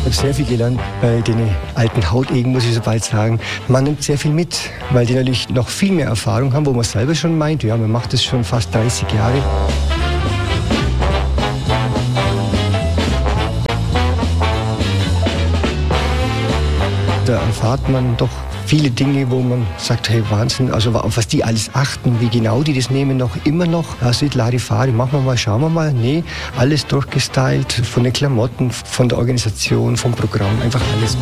habe sehr viel gelernt bei den alten Hautegen, muss ich so bald sagen. Man nimmt sehr viel mit, weil die natürlich noch viel mehr Erfahrung haben, wo man selber schon meint, ja, man macht das schon fast 30 Jahre. Da erfahrt man doch viele Dinge, wo man sagt, hey Wahnsinn, also auf was die alles achten, wie genau die das nehmen, noch immer noch. Also Larifari, machen wir mal, schauen wir mal. Nee, alles durchgestylt, von den Klamotten, von der Organisation, vom Programm, einfach alles.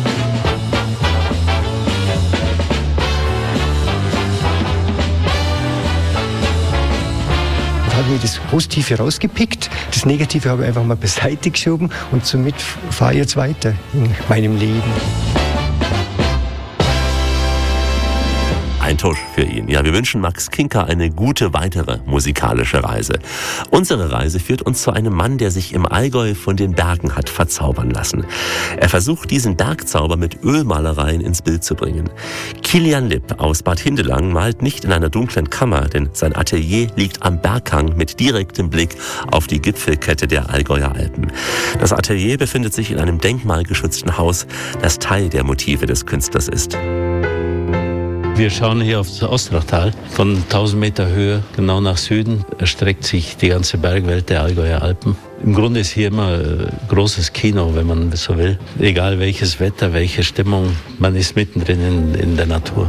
Habe mir das Positive rausgepickt, das Negative habe ich einfach mal beiseite geschoben und somit fahre ich jetzt weiter in meinem Leben. Ein Tusch für ihn. Ja, wir wünschen Max Kinker eine gute weitere musikalische Reise. Unsere Reise führt uns zu einem Mann, der sich im Allgäu von den Bergen hat verzaubern lassen. Er versucht, diesen Bergzauber mit Ölmalereien ins Bild zu bringen. Kilian Lipp aus Bad Hindelang malt nicht in einer dunklen Kammer, denn sein Atelier liegt am Berghang mit direktem Blick auf die Gipfelkette der Allgäuer Alpen. Das Atelier befindet sich in einem denkmalgeschützten Haus, das Teil der Motive des Künstlers ist. Wir schauen hier auf das Ostrachtal. Von 1000 Meter Höhe genau nach Süden erstreckt sich die ganze Bergwelt der Allgäuer Alpen. Im Grunde ist hier immer großes Kino, wenn man so will. Egal welches Wetter, welche Stimmung, man ist mittendrin in der Natur.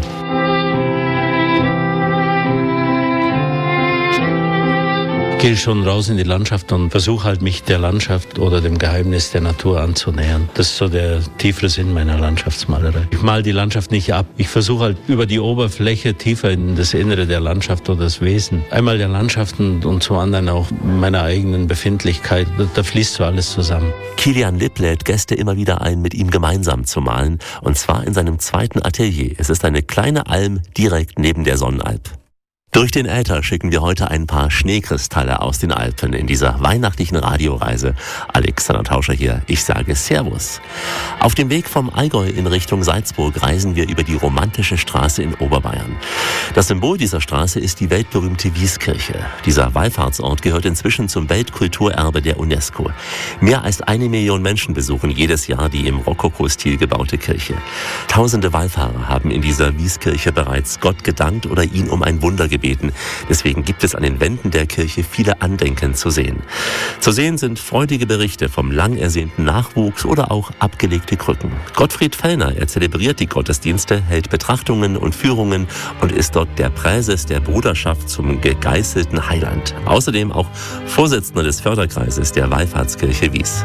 Ich gehe schon raus in die Landschaft und versuche halt, mich der Landschaft oder dem Geheimnis der Natur anzunähern. Das ist so der tiefere Sinn meiner Landschaftsmalerei. Ich male die Landschaft nicht ab. Ich versuche halt über die Oberfläche tiefer in das Innere der Landschaft oder das Wesen. Einmal der Landschaften und zum anderen auch meiner eigenen Befindlichkeit. Da fließt so alles zusammen. Kilian Lipp lädt Gäste immer wieder ein, mit ihm gemeinsam zu malen. Und zwar in seinem zweiten Atelier. Es ist eine kleine Alm direkt neben der Sonnenalp. Durch den Äther schicken wir heute ein paar Schneekristalle aus den Alpen in dieser weihnachtlichen Radioreise. Alexander Tauscher hier, ich sage Servus. Auf dem Weg vom Allgäu in Richtung Salzburg reisen wir über die romantische Straße in Oberbayern. Das Symbol dieser Straße ist die weltberühmte Wieskirche. Dieser Wallfahrtsort gehört inzwischen zum Weltkulturerbe der UNESCO. Mehr als 1 Million Menschen besuchen jedes Jahr die im Rokoko-Stil gebaute Kirche. Tausende Wallfahrer haben in dieser Wieskirche bereits Gott gedankt oder ihn um ein Wunder gebeten. Deswegen gibt es an den Wänden der Kirche viele Andenken zu sehen. Zu sehen sind freudige Berichte vom lang ersehnten Nachwuchs oder auch abgelegte Krücken. Gottfried Fellner, er zelebriert die Gottesdienste, hält Betrachtungen und Führungen und ist dort der Präses der Bruderschaft zum gegeißelten Heiland. Außerdem auch Vorsitzender des Förderkreises der Wallfahrtskirche Wies.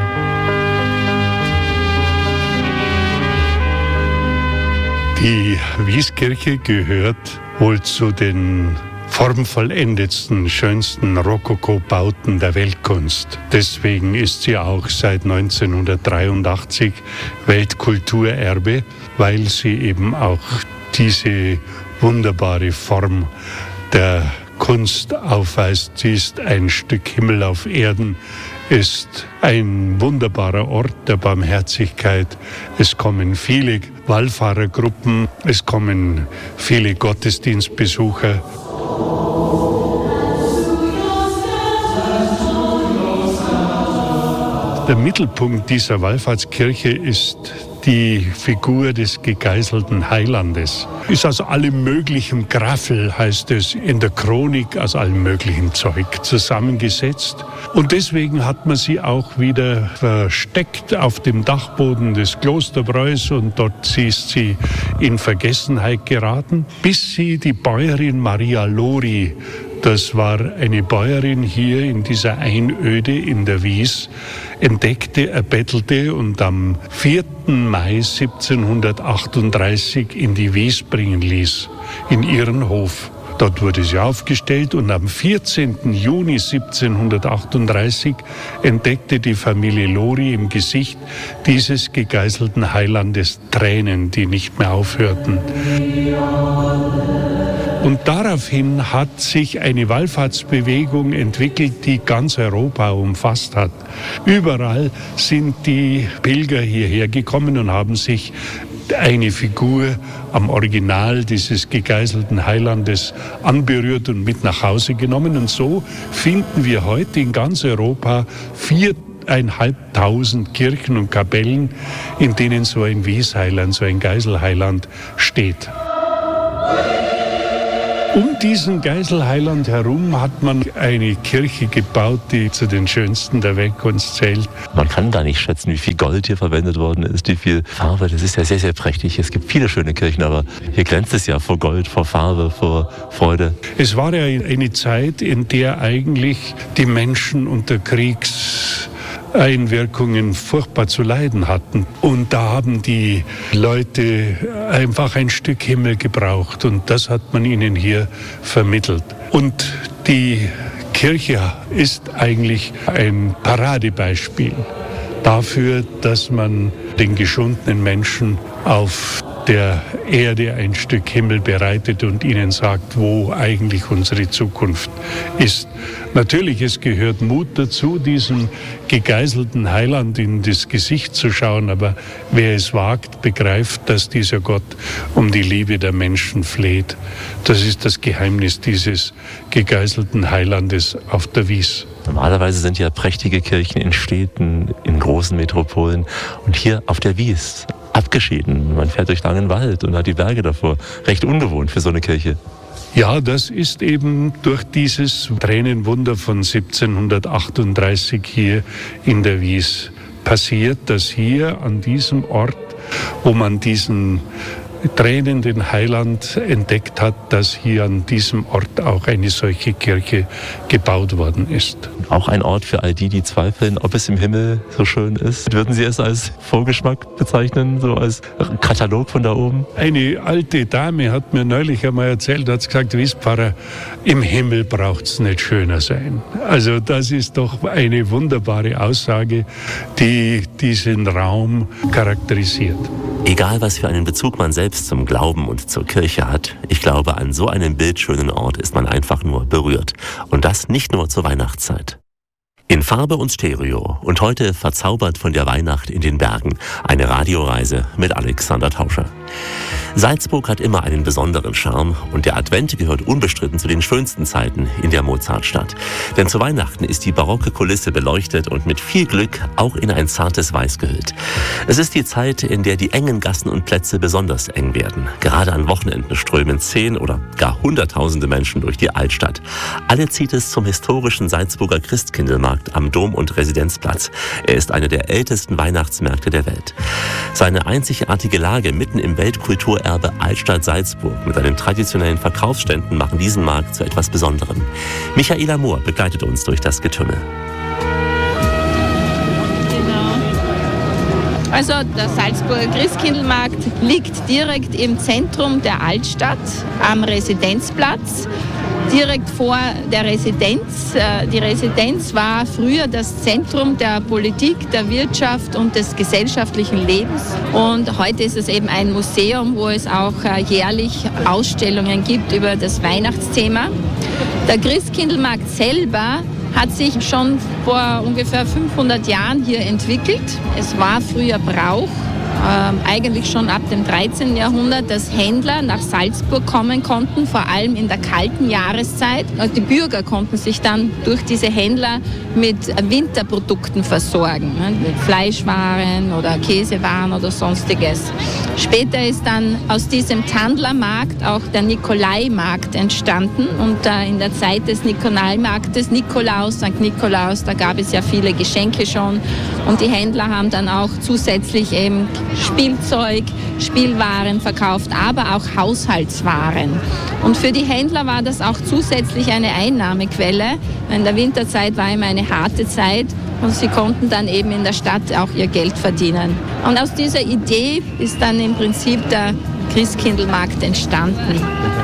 Die Wieskirche gehört wohl zu den formvollendetsten, schönsten Rokoko-Bauten der Weltkunst. Deswegen ist sie auch seit 1983 Weltkulturerbe, weil sie eben auch diese wunderbare Form der Kunst aufweist. Sie ist ein Stück Himmel auf Erden, ist ein wunderbarer Ort der Barmherzigkeit. Es kommen viele Wallfahrergruppen, es kommen viele Gottesdienstbesucher. Der Mittelpunkt dieser Wallfahrtskirche ist die Figur des gegeißelten Heilandes. Ist aus allem möglichen Graffel, heißt es in der Chronik, aus allem möglichen Zeug zusammengesetzt. Und deswegen hat man sie auch wieder versteckt auf dem Dachboden des Klosterbräus und dort ist sie in Vergessenheit geraten, bis sie die Bäuerin Maria Lori, das war eine Bäuerin hier in dieser Einöde in der Wies, entdeckte, erbettelte und am 4. Mai 1738 in die Wies bringen ließ, in ihren Hof. Dort wurde sie aufgestellt und am 14. Juni 1738 entdeckte die Familie Lori im Gesicht dieses gegeißelten Heilandes Tränen, die nicht mehr aufhörten. Und daraufhin hat sich eine Wallfahrtsbewegung entwickelt, die ganz Europa umfasst hat. Überall sind die Pilger hierher gekommen und haben sich eine Figur am Original dieses gegeißelten Heilandes anberührt und mit nach Hause genommen. Und so finden wir heute in ganz Europa 4 5.500 Kirchen und Kapellen, in denen so ein Wiesheiland, so ein Geiselheiland steht. Um diesen Geiselheiland herum hat man eine Kirche gebaut, die zu den schönsten der Weltkunst zählt. Man kann gar nicht schätzen, wie viel Gold hier verwendet worden ist, wie viel Farbe. Das ist ja sehr, sehr prächtig. Es gibt viele schöne Kirchen, aber hier glänzt es ja vor Gold, vor Farbe, vor Freude. Es war ja eine Zeit, in der eigentlich die Menschen unter Kriegseinwirkungen furchtbar zu leiden hatten. Und da haben die Leute einfach ein Stück Himmel gebraucht und das hat man ihnen hier vermittelt. Und die Kirche ist eigentlich ein Paradebeispiel dafür, dass man den geschundenen Menschen auf der Erde ein Stück Himmel bereitet und ihnen sagt, wo eigentlich unsere Zukunft ist. Natürlich, es gehört Mut dazu, diesem gegeißelten Heiland in das Gesicht zu schauen, aber wer es wagt, begreift, dass dieser Gott um die Liebe der Menschen fleht. Das ist das Geheimnis dieses gegeißelten Heilandes auf der Wies. Normalerweise sind ja prächtige Kirchen in Städten, in großen Metropolen und hier auf der Wies. Abgeschieden. Man fährt durch langen Wald und hat die Berge davor. Recht ungewohnt für so eine Kirche. Ja, das ist eben durch dieses Tränenwunder von 1738 hier in der Wies passiert, dass hier an diesem Ort, wo man diesen tränenden Heiland entdeckt hat, dass hier an diesem Ort auch eine solche Kirche gebaut worden ist. Auch ein Ort für all die, die zweifeln, ob es im Himmel so schön ist. Würden Sie es als Vorgeschmack bezeichnen, so als Katalog von da oben? Eine alte Dame hat mir neulich einmal erzählt, hat gesagt, wisst Pfarrer, im Himmel braucht es nicht schöner sein. Also das ist doch eine wunderbare Aussage, die diesen Raum charakterisiert. Egal, was für einen Bezug man selbst zum Glauben und zur Kirche hat, ich glaube, an so einem bildschönen Ort ist man einfach nur berührt. Und das nicht nur zur Weihnachtszeit. In Farbe und Stereo und heute verzaubert von der Weihnacht in den Bergen. Eine Radioreise mit Alexander Tauscher. Salzburg hat immer einen besonderen Charme und der Advent gehört unbestritten zu den schönsten Zeiten in der Mozartstadt. Denn zu Weihnachten ist die barocke Kulisse beleuchtet und mit viel Glück auch in ein zartes Weiß gehüllt. Es ist die Zeit, in der die engen Gassen und Plätze besonders eng werden. Gerade an Wochenenden strömen 10 oder gar Hunderttausende Menschen durch die Altstadt. Alle zieht es zum historischen Salzburger Christkindlmarkt am Dom- und Residenzplatz. Er ist einer der ältesten Weihnachtsmärkte der Welt. Seine einzigartige Lage mitten im Weltkulturerbe Altstadt Salzburg mit seinen traditionellen Verkaufsständen machen diesen Markt zu etwas Besonderem. Michaela Mohr begleitet uns durch das Getümmel. Also der Salzburger Christkindlmarkt liegt direkt im Zentrum der Altstadt am Residenzplatz, direkt vor der Residenz. Die Residenz war früher das Zentrum der Politik, der Wirtschaft und des gesellschaftlichen Lebens. Und heute ist es eben ein Museum, wo es auch jährlich Ausstellungen gibt über das Weihnachtsthema. Der Christkindlmarkt selber hat sich schon vor ungefähr 500 Jahren hier entwickelt. Es war früher Brauch, eigentlich schon ab dem 13. Jahrhundert, dass Händler nach Salzburg kommen konnten, vor allem in der kalten Jahreszeit. Die Bürger konnten sich dann durch diese Händler mit Winterprodukten versorgen, mit Fleischwaren oder Käsewaren oder sonstiges. Später ist dann aus diesem Tandlermarkt auch der Nikolaimarkt entstanden und in der Zeit des Nikolaimarktes, Nikolaus, St. Nikolaus, da gab es ja viele Geschenke schon und die Händler haben dann auch zusätzlich eben Spielzeug, Spielwaren verkauft, aber auch Haushaltswaren. Und für die Händler war das auch zusätzlich eine Einnahmequelle. In der Winterzeit war immer eine harte Zeit und sie konnten dann eben in der Stadt auch ihr Geld verdienen. Und aus dieser Idee ist dann im Prinzip der Christkindlmarkt entstanden.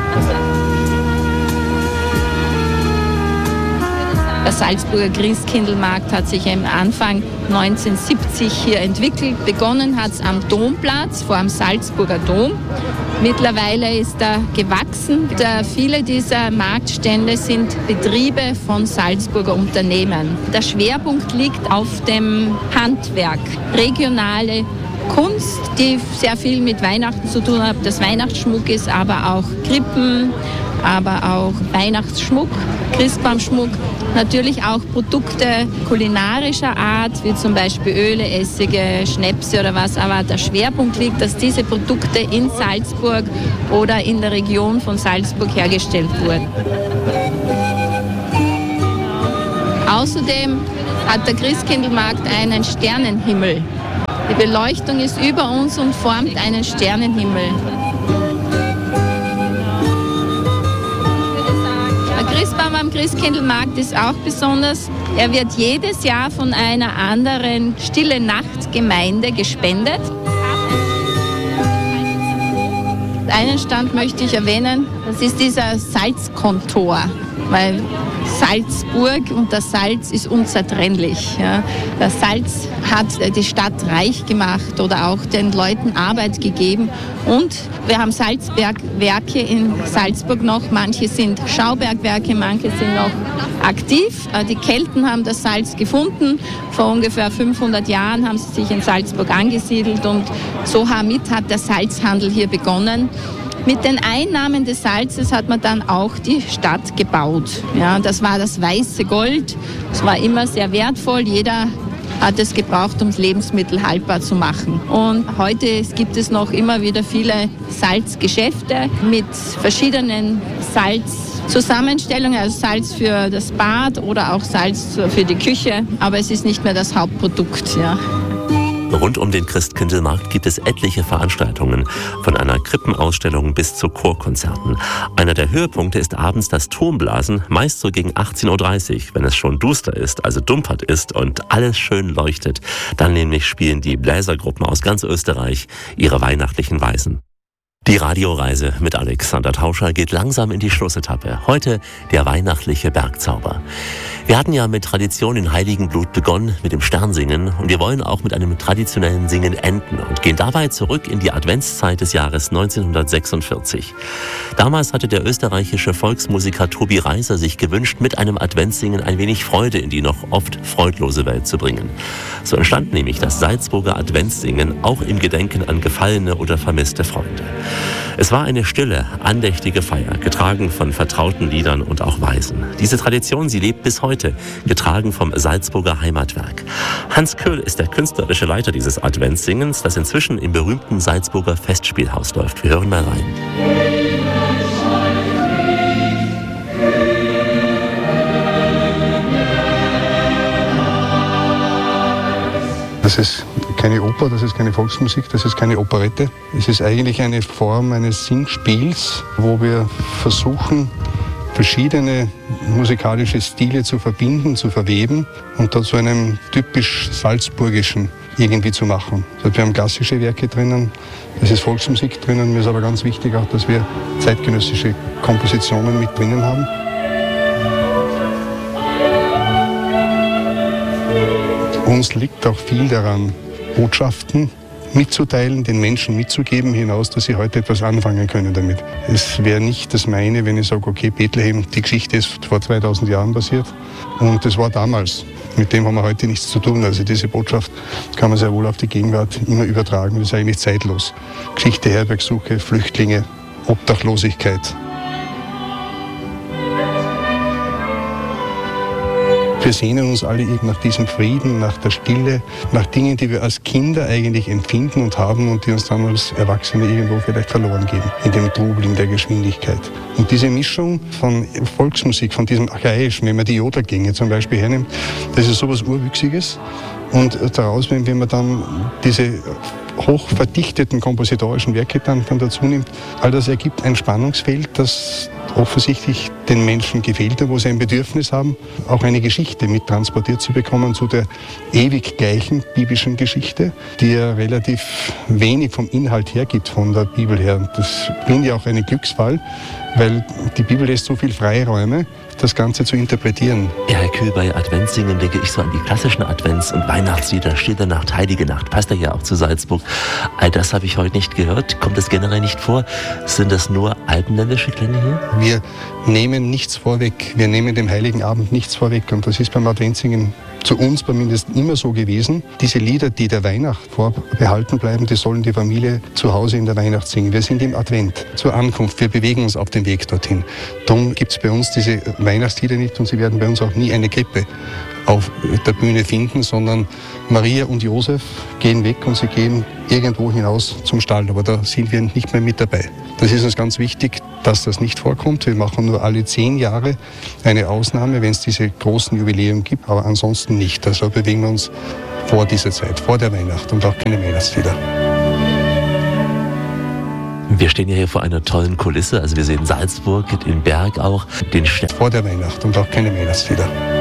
Der Salzburger Christkindlmarkt hat sich am Anfang 1970 hier entwickelt. Begonnen hat es am Domplatz vor dem Salzburger Dom. Mittlerweile ist er gewachsen. Viele dieser Marktstände sind Betriebe von Salzburger Unternehmen. Der Schwerpunkt liegt auf dem Handwerk, regionale Kunst, die sehr viel mit Weihnachten zu tun hat. Das Weihnachtsschmuck ist aber auch Krippen, aber auch Weihnachtsschmuck, Christbaumschmuck. Natürlich auch Produkte kulinarischer Art, wie zum Beispiel Öle, Essige, Schnäpse oder was, aber der Schwerpunkt liegt, dass diese Produkte in Salzburg oder in der Region von Salzburg hergestellt wurden. Außerdem hat der Christkindlmarkt einen Sternenhimmel. Die Beleuchtung ist über uns und formt einen Sternenhimmel. Der Christbaum am Christkindlmarkt ist auch besonders. Er wird jedes Jahr von einer anderen Stille-Nacht-Gemeinde gespendet. Einen Stand möchte ich erwähnen, das ist dieser Salzkontor, weil Salzburg und das Salz ist unzertrennlich. Ja. Das Salz hat die Stadt reich gemacht oder auch den Leuten Arbeit gegeben. Und wir haben Salzbergwerke in Salzburg noch. Manche sind Schaubergwerke, manche sind noch aktiv. Die Kelten haben das Salz gefunden. Vor ungefähr 500 Jahren haben sie sich in Salzburg angesiedelt und somit hat der Salzhandel hier begonnen. Mit den Einnahmen des Salzes hat man dann auch die Stadt gebaut. Ja, das war das weiße Gold. Es war immer sehr wertvoll. Jeder hat es gebraucht, um Lebensmittel haltbar zu machen. Und heute gibt es noch immer wieder viele Salzgeschäfte mit verschiedenen Salzzusammenstellungen, also Salz für das Bad oder auch Salz für die Küche. Aber es ist nicht mehr das Hauptprodukt. Ja. Rund um den Christkindlmarkt gibt es etliche Veranstaltungen, von einer Krippenausstellung bis zu Chorkonzerten. Einer der Höhepunkte ist abends das Turmblasen, meist so gegen 18:30 Uhr, wenn es schon duster ist, also dumpert ist und alles schön leuchtet. Dann nämlich spielen die Bläsergruppen aus ganz Österreich ihre weihnachtlichen Weisen. Die Radioreise mit Alexander Tauscher geht langsam in die Schlussetappe. Heute der weihnachtliche Bergzauber. Wir hatten ja mit Tradition in Heiligenblut begonnen, mit dem Sternsingen. Und wir wollen auch mit einem traditionellen Singen enden und gehen dabei zurück in die Adventszeit des Jahres 1946. Damals hatte der österreichische Volksmusiker Tobi Reiser sich gewünscht, mit einem Adventssingen ein wenig Freude in die noch oft freudlose Welt zu bringen. So entstand nämlich das Salzburger Adventssingen, auch im Gedenken an gefallene oder vermisste Freunde. Es war eine stille, andächtige Feier, getragen von vertrauten Liedern und auch Weisen. Diese Tradition, sie lebt bis heute, getragen vom Salzburger Heimatwerk. Hans Köhl ist der künstlerische Leiter dieses Adventssingens, das inzwischen im berühmten Salzburger Festspielhaus läuft. Wir hören mal rein. Das ist keine Oper, das ist keine Volksmusik, das ist keine Operette. Es ist eigentlich eine Form eines Singspiels, wo wir versuchen, verschiedene musikalische Stile zu verbinden, zu verweben und da zu einem typisch salzburgischen irgendwie zu machen. Also wir haben klassische Werke drinnen, es ist Volksmusik drinnen, mir ist aber ganz wichtig auch, dass wir zeitgenössische Kompositionen mit drinnen haben. Uns liegt auch viel daran, Botschaften mitzuteilen, den Menschen mitzugeben hinaus, dass sie heute etwas anfangen können damit. Es wäre nicht das meine, wenn ich sage, okay, Bethlehem, die Geschichte ist vor 2000 Jahren passiert und das war damals. Mit dem haben wir heute nichts zu tun. Also diese Botschaft kann man sehr wohl auf die Gegenwart immer übertragen. Das ist eigentlich zeitlos. Geschichte, Herbergsuche, Flüchtlinge, Obdachlosigkeit. Wir sehnen uns alle eben nach diesem Frieden, nach der Stille, nach Dingen, die wir als Kinder eigentlich empfinden und haben und die uns dann als Erwachsene irgendwo vielleicht verloren gehen, in dem Trubel, in der Geschwindigkeit. Und diese Mischung von Volksmusik, von diesem Archaischen, wenn man die Jodelgänge zum Beispiel hernimmt, das ist sowas Urwüchsiges. Und daraus, wenn man dann diese hoch verdichteten kompositorischen Werke dann dazu nimmt, all das ergibt ein Spannungsfeld, das offensichtlich den Menschen gefehlt hat, wo sie ein Bedürfnis haben, auch eine Geschichte mit transportiert zu bekommen zu der ewig gleichen biblischen Geschichte, die ja relativ wenig vom Inhalt hergibt von der Bibel her. Das bin ja auch ein Glücksfall, weil die Bibel lässt so viel Freiräume, das Ganze zu interpretieren. Ja, Herr Köhl, bei Adventssingen denke ich so an die klassischen Advents- und Weihnachtslieder, Stille Nacht, Heilige Nacht, passt ja auch zu Salzburg. All das habe ich heute nicht gehört. Kommt das generell nicht vor? Sind das nur alpenländische Klänge hier? Wir nehmen nichts vorweg. Wir nehmen dem Heiligen Abend nichts vorweg. Und das ist beim Adventssingen zu uns zumindest immer so gewesen. Diese Lieder, die der Weihnacht vorbehalten bleiben, die sollen die Familie zu Hause in der Weihnacht singen. Wir sind im Advent, zur Ankunft. Wir bewegen uns auf dem Weg dorthin. Darum gibt es bei uns diese Weihnachtslieder nicht und sie werden bei uns auch nie eine Krippe auf der Bühne finden, sondern Maria und Josef gehen weg und sie gehen irgendwo hinaus zum Stall. Aber da sind wir nicht mehr mit dabei. Das ist uns ganz wichtig, dass das nicht vorkommt. Wir machen nur alle 10 Jahre eine Ausnahme, wenn es diese großen Jubiläen gibt, aber ansonsten nicht. Also bewegen wir uns vor dieser Zeit, vor der Weihnacht und auch keine Weihnachtslieder. Wir stehen ja hier vor einer tollen Kulisse. Also wir sehen Salzburg, den Berg auch, den Stern. Vor der Weihnacht und auch keine Weihnachtslieder.